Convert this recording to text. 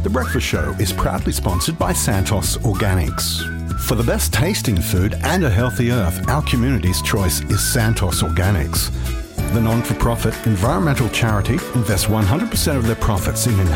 The Breakfast Show is proudly sponsored by Santos Organics. For the best tasting food and a healthy earth, our community's choice is Santos Organics. The non-for-profit environmental charity invests 100% of their profits in